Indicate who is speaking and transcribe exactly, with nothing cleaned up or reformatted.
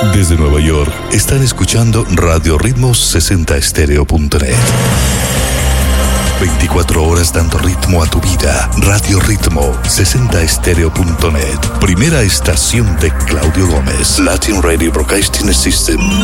Speaker 1: Desde Nueva York, están escuchando Radio Ritmos sesenta Estéreo punto net. veinticuatro horas dando ritmo a tu vida. Radio Ritmo sesenta Estéreo punto net. Primera estación de Claudio Gómez. Latin Radio Broadcasting System.